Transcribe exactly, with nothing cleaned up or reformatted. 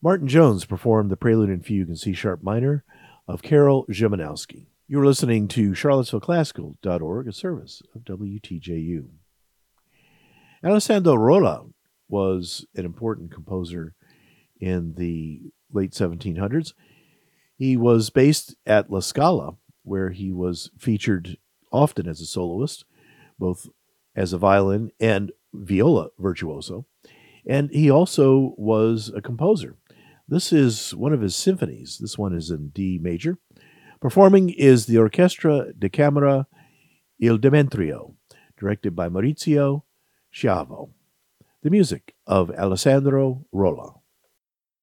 Martin Jones performed the Prelude and Fugue in C sharp minor of Karol Szymanowski. You're listening to Charlottesville Classical dot org, a service of W T J U. Alessandro Rolla was an important composer in the late seventeen hundreds. He was based at La Scala, where he was featured often as a soloist, both as a violin and viola virtuoso. And he also was a composer. This is one of his symphonies. This one is in D major. Performing is the Orchestra da Camera Il Demetrio, directed by Maurizio Schiavo. The music of Alessandro Rolla.